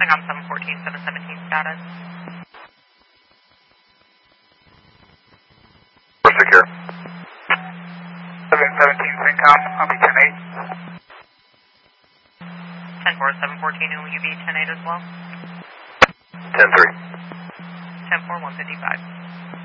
SYNCOM 714, 717 status. We're secure. 717 SYNCOM, I'll be 10-8. 10-4, 714, will you be 10-8 as well? 10-3. 10-4, 155.